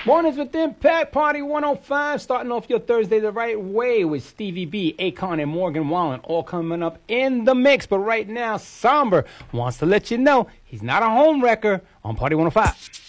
Mornings with Impact, Party 105, starting off your Thursday the right way with Stevie B, Akon, and Morgan Wallen, all coming up in the mix. But right now, Somber wants to let you know he's not a home wrecker on Party 105.